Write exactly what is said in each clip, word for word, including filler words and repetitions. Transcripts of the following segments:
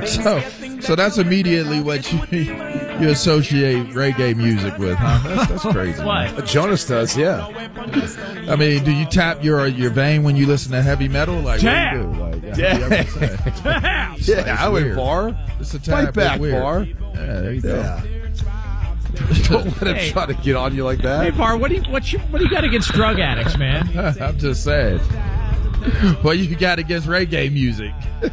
So, so that's immediately what you you associate reggae music with, huh? That's, that's crazy. What? Jonas does, yeah. I mean, do you tap your your vein when you listen to heavy metal? Like, Jam. what do you do? Like, Yeah. how do you ever say? It's Yeah, like, it's I went weird. bar. It's a Fight tap back, weird. bar. Yeah, there you go. Yeah. Don't let him Hey. try to get on you like Hey, that. Bar, what do you what you what do you got against drug addicts, man? I'm just saying. What you got against reggae music?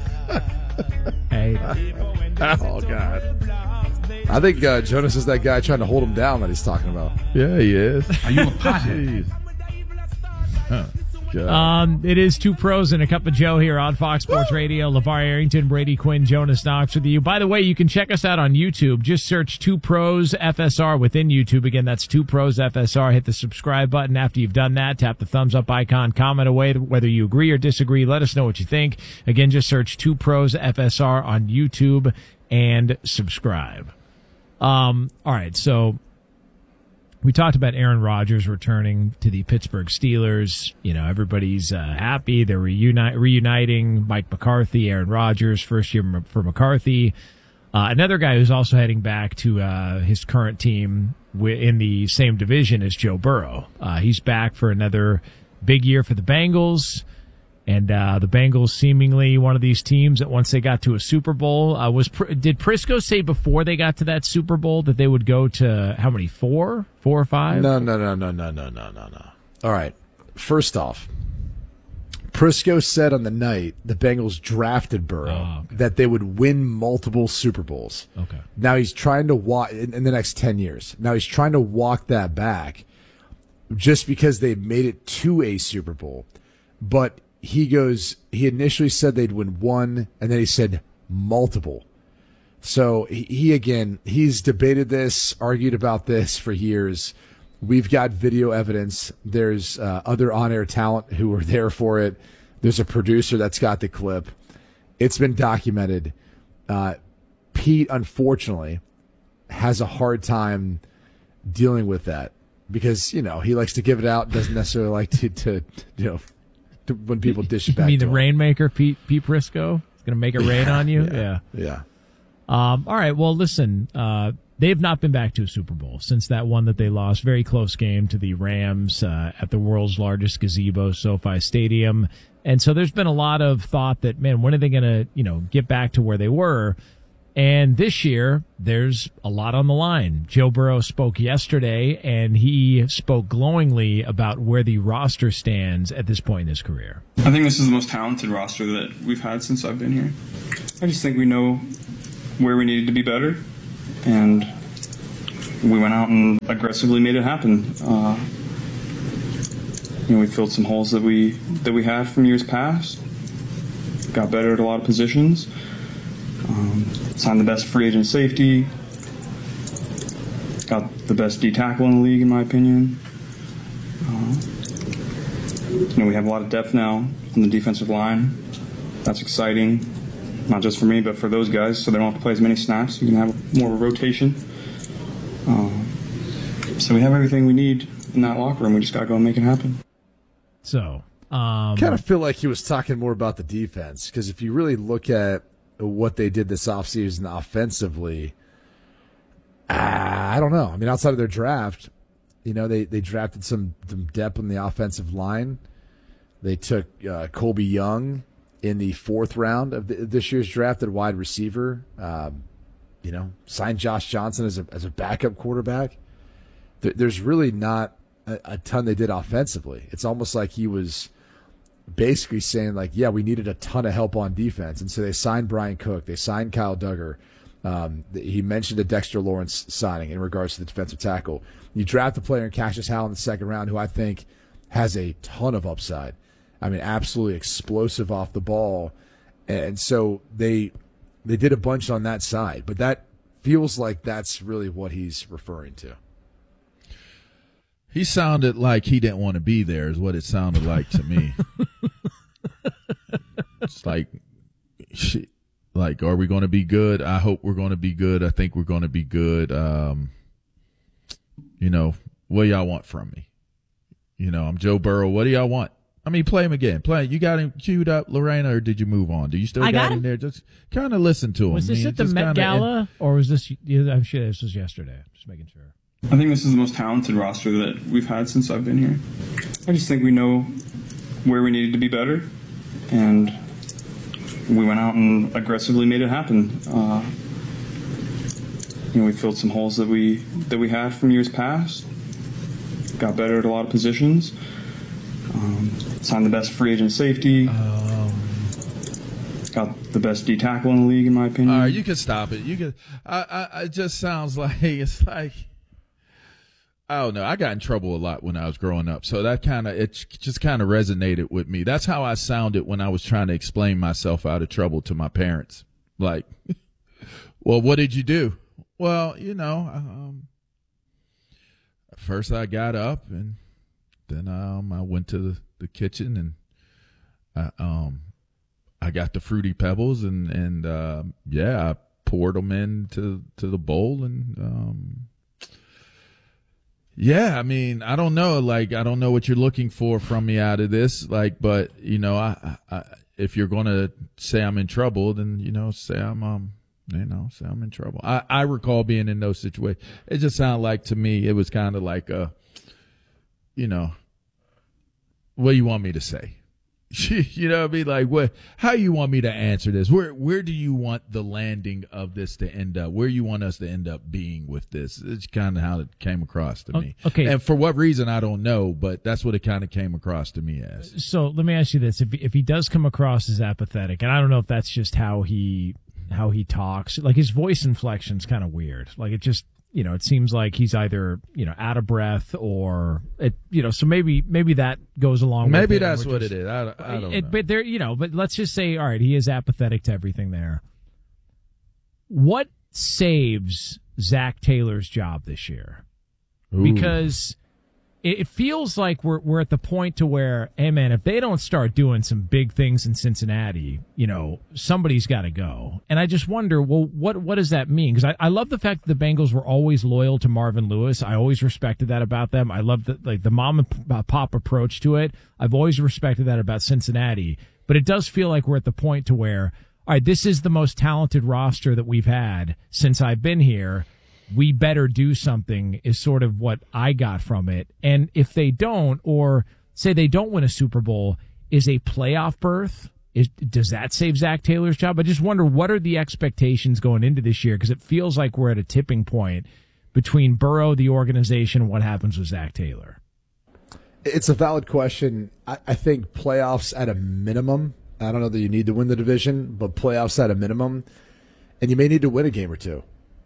Hey, Oh, God. I think uh, Jonas is that guy trying to hold him down that he's talking about. Yeah, he is. Are you a pothead? Huh. God. um, it is Two Pros and a Cup of Joe here on Fox Sports Radio. LeVar Arrington, Brady Quinn, Jonas Knox with you. By the way, you can check us out on YouTube. Just search Two Pros F S R within YouTube. Again, that's Two Pros F S R. Hit the subscribe button. After you've done that, tap the thumbs up icon. Comment away whether you agree or disagree. Let us know what you think. Again, just search Two Pros F S R on YouTube and subscribe. Um, all right, so we talked about Aaron Rodgers returning to the Pittsburgh Steelers. You know, everybody's uh, happy. They're reuni- reuniting Mike McCarthy, Aaron Rodgers, first year for McCarthy. Uh, another guy who's also heading back to uh, his current team w- in the same division as Joe Burrow. Uh, he's back for another big year for the Bengals. And uh, the Bengals seemingly one of these teams that once they got to a Super Bowl, uh, was did Prisco say before they got to that Super Bowl that they would go to how many? Four? Four or five? No, no, no, no, no, no, no, no, no. All right. First off, Prisco said on the night the Bengals drafted Burrow Oh, okay. that they would win multiple Super Bowls. Okay. Now he's trying to walk in, in the next ten years. Now he's trying to walk that back just because they made it to a Super Bowl. But he goes, he initially said they'd win one, and then he said multiple. So he, he again, he's debated this, argued about this for years. We've got video evidence. There's uh, other on-air talent who were there for it. There's a producer that's got the clip. It's been documented. Uh, Pete, unfortunately, has a hard time dealing with that because, you know, he likes to give it out, doesn't necessarily like to, to you know, to, when people dish it back You mean to the him. Rainmaker, Pete, Pete Prisco? It's going to make it rain on you? Yeah. Yeah. Yeah. Um, all right. Well, listen, uh, they've not been back to a Super Bowl since that one that they lost. Very close game to the Rams uh, at the world's largest gazebo, SoFi Stadium. And so there's been a lot of thought that, man, when are they going to, you know, get back to where they were? And this year, there's a lot on the line. Joe Burrow spoke yesterday, and he spoke glowingly about where the roster stands at this point in his career. I think this is the most talented roster that we've had since I've been here. I just think we know where we needed to be better, and we went out and aggressively made it happen. Uh, you know, we filled some holes that we that we had from years past. Got better at a lot of positions. Um, signed the best free agent safety. Got the best D tackle in the league, in my opinion. Uh, you know, we have a lot of depth now on the defensive line. That's exciting, not just for me, but for those guys, so they don't have to play as many snaps. You can have more of a rotation. Um, so we have everything we need in that locker room. We just got to go and make it happen. So, um, kind of feel like he was talking more about the defense because if you really look at what they did this offseason offensively, uh, I don't know. I mean, outside of their draft, you know, they, they drafted some, some depth in the offensive line. They took uh, Colby Young in the fourth round of the, this year's draft at wide receiver. Um, you know, signed Josh Johnson as a as a backup quarterback. There, there's really not a, a ton they did offensively. It's almost like he was basically saying, like, yeah, we needed a ton of help on defense. And so they signed Brian Cook. They signed Kyle Duggar. Um, he mentioned a Dexter Lawrence signing in regards to the defensive tackle. You draft a player in Cassius Howell in the second round who I think has a ton of upside. I mean, absolutely explosive off the ball. And so they they did a bunch on that side. But that feels like that's really what he's referring to. He sounded like he didn't want to be there is what it sounded like to me. It's like, shit, like, are we going to be good? I hope we're going to be good. I think we're going to be good. Um, you know, what do y'all want from me? You know, I'm Joe Burrow. What do y'all want? I mean, play him again. Play. You got him queued up, Lorena, or did you move on? Do you still I got, got him him. there? Just kind of listen to him. Was this I mean, at the just Met kinda- Gala, or was this? I'm sure this was yesterday. Just making sure. I think this is the most talented roster that we've had since I've been here. I just think we know where we needed to be better, and we went out and aggressively made it happen. Uh, you know, we filled some holes that we that we had from years past. Got better at a lot of positions. Um, signed the best free agent safety. Um, got the best D tackle in the league, in my opinion. All right, you can stop it. You can. I, I. It just sounds like it's like. I don't know. I got in trouble a lot when I was growing up, so that kind of it just kind of resonated with me. That's how I sounded when I was trying to explain myself out of trouble to my parents. Like, well, what did you do? Well, you know, um, first I got up and then um, I went to the, the kitchen and I, um, I got the Fruity Pebbles and and uh, yeah, I poured them into to the bowl and. Um, Yeah, I mean, I don't know. Like, I don't know what you're looking for from me out of this. Like, but you know, I, I if you're gonna say I'm in trouble, then you know, say I'm um, you know, say I'm in trouble. I, I recall being in those situations. It just sounded like to me, it was kind of like a, you know, what do you want me to say? You know what I mean? Like, what? How you want me to answer this? Where where do you want the landing of this to end up? Where you want us to end up being with this? It's kind of how it came across to me. Okay. And for what reason, I don't know, but that's what it kind of came across to me as. So let me ask you this: if if he does come across as apathetic, and I don't know if that's just how he how he talks, like his voice inflection's kind of weird. Like it just. You know, it seems like he's either, you know, out of breath or it, you know, so maybe, maybe that goes along Maybe with it. that's what just, it is. I, I don't it, know. But there, you know, but let's just say, all right, he is apathetic to everything there. What saves Zach Taylor's job this year? Ooh. Because it, it feels like we're we're at the point to where, hey man, if they don't start doing some big things in Cincinnati, you know, somebody's got to go. And I just wonder, well, what what does that mean? Because I, I love the fact that the Bengals were always loyal to Marvin Lewis. I always respected that about them. I love the like the mom and pop approach to it. I've always respected that about Cincinnati. But it does feel like we're at the point to where, all right, this is the most talented roster that we've had since I've been here. We better do something is sort of what I got from it. And if they don't, or say they don't win a Super Bowl, is a playoff berth, is, does that save Zach Taylor's job? I just wonder, what are the expectations going into this year? Because it feels like we're at a tipping point between Burrow, the organization, and what happens with Zach Taylor. It's a valid question. I, I think playoffs at a minimum. I don't know that you need to win the division, but playoffs at a minimum. And you may need to win a game or two.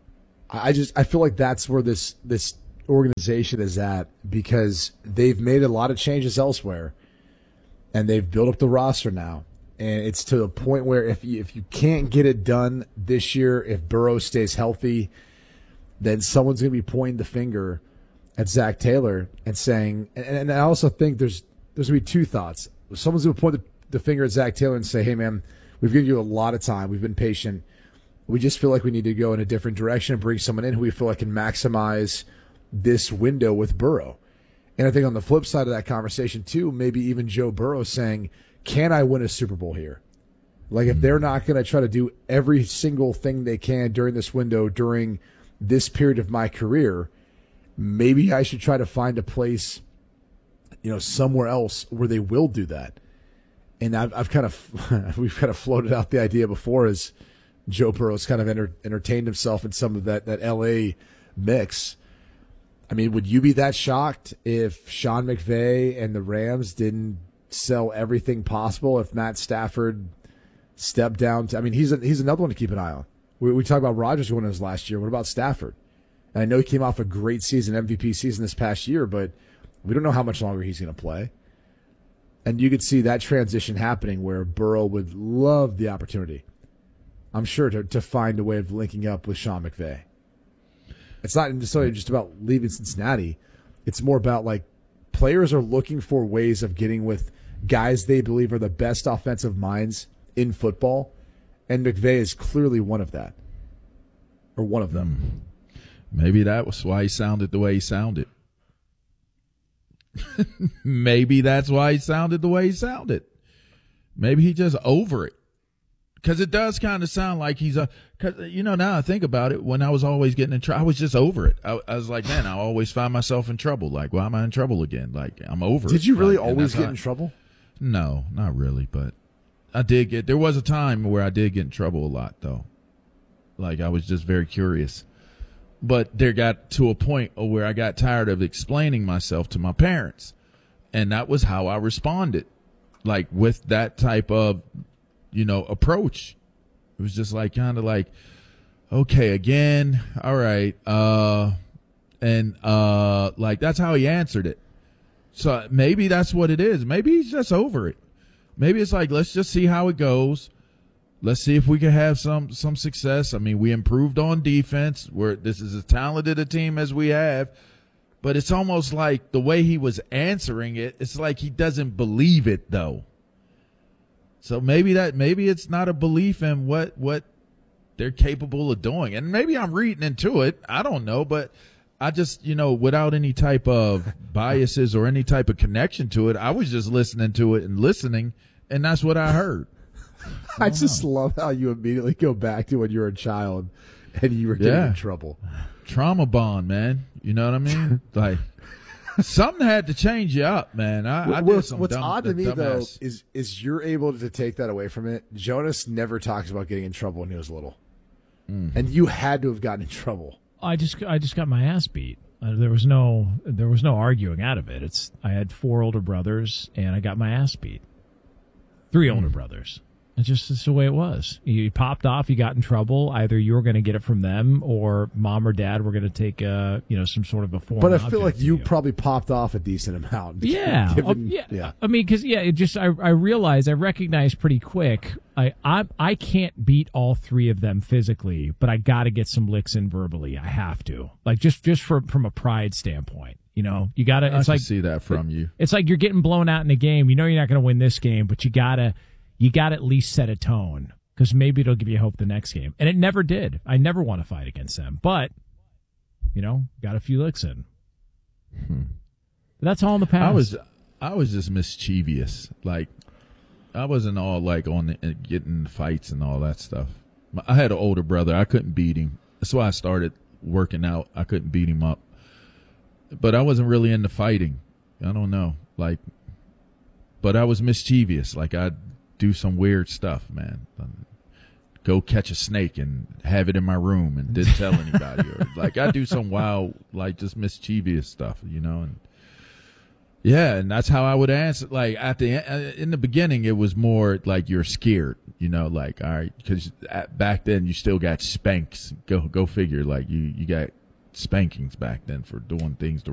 I just I feel like that's where this this organization is at, because they've made a lot of changes elsewhere, and they've built up the roster now, and it's to the point where if you, if you can't get it done this year, if Burrow stays healthy, then someone's going to be pointing the finger at Zach Taylor and saying, and, and I also think there's there's going to be two thoughts. Someone's going to point the, the finger at Zach Taylor and say, hey man, we've given you a lot of time, we've been patient. We just feel like we need to go in a different direction and bring someone in who we feel like can maximize this window with Burrow. And I think on the flip side of that conversation, too, maybe even Joe Burrow saying, can I win a Super Bowl here? Like, if they're not going to try to do every single thing they can during this window, during this period of my career, maybe I should try to find a place, you know, somewhere else where they will do that. And I've, I've kind of, we've kind of floated out the idea before as Joe Burrow's kind of enter, entertained himself in some of that, that L A mix. I mean, would you be that shocked if Sean McVay and the Rams didn't sell everything possible, if Matt Stafford stepped down? To, I mean, he's a, he's another one to keep an eye on. We, we talked about Rodgers winning his last year. What about Stafford? And I know he came off a great season, M V P season this past year, but we don't know how much longer he's going to play. And you could see that transition happening where Burrow would love the opportunity, I'm sure, to, to find a way of linking up with Sean McVay. It's not necessarily just about leaving Cincinnati. It's more about, like, players are looking for ways of getting with guys they believe are the best offensive minds in football, and McVay is clearly one of that, or one of them. Maybe that was why he sounded the way he sounded. Maybe that's why he sounded the way he sounded. Maybe he just over it. Because it does kind of sound like he's a, cause, you know, now I think about it, when I was always getting in trouble, I was just over it. I, I was like, man, I always find myself in trouble. Like, why am I in trouble again? Like, I'm over Did it. Did you really like, always get how, in trouble? No, not really, but I did get, there was a time where I did get in trouble a lot, though. Like, I was just very curious. But there got to a point where I got tired of explaining myself to my parents. And that was how I responded. Like, with that type of, you know, approach. It was just like, kind of like, okay, again, all right. Uh, and, uh, like, that's how he answered it. So maybe that's what it is. Maybe he's just over it. Maybe it's like, let's just see how it goes. Let's see if we can have some, some success. I mean, we improved on defense. We're, this is as talented a team as we have. But it's almost like the way he was answering it, it's like he doesn't believe it, though. So maybe that, maybe it's not a belief in what, what they're capable of doing. And maybe I'm reading into it. I don't know, but I just, you know, without any type of biases or any type of connection to it, I was just listening to it and listening, and that's what I heard. I, I just know. love how you immediately go back to when you were a child and you were getting yeah. in trouble. Trauma bond, man. You know what I mean? Like, something had to change you up, man. I, I did what's some what's dumb, odd to me, dumbass. though, is is you're able to take that away from it. Jonas never talks about getting in trouble when he was little. Mm. And you had to have gotten in trouble. I just I just got my ass beat. Uh, there was no there was no arguing out of it. It's I had four older brothers, and I got my ass beat. Three older mm. brothers. It's just it's the way it was. You popped off, you got in trouble. Either you were going to get it from them, or mom or dad were going to take uh you know some sort of a form. But I feel like you, you probably popped off a decent amount. Yeah, given, oh, yeah. yeah. I mean, because yeah, it just I I realized I recognized pretty quick. I I I can't beat all three of them physically, but I got to get some licks in verbally. I have to, like just just from from a pride standpoint. You know, you got to. It's I like see that from you. It's like you're getting blown out in a game. You know, you're not going to win this game, but you gotta. You got to at least set a tone, because maybe it'll give you hope the next game. And it never did. I never want to fight against them. But, you know, got a few licks in. Hmm. That's all in the past. I was I was just mischievous. Like, I wasn't all, like, on the, getting fights and all that stuff. I had an older brother. I couldn't beat him. That's why I started working out. I couldn't beat him up. But I wasn't really into fighting. I don't know. Like, but I was mischievous. Like, I'd do some weird stuff, man. Go catch a snake and have it in my room and didn't tell anybody. Or like I do some wild, like just mischievous stuff, you know. And yeah, and that's how I would answer. Like at the in the beginning, it was more like you're scared, you know. Like all right, because back then you still got spanks. Go go figure. Like you you got spankings back then for doing things the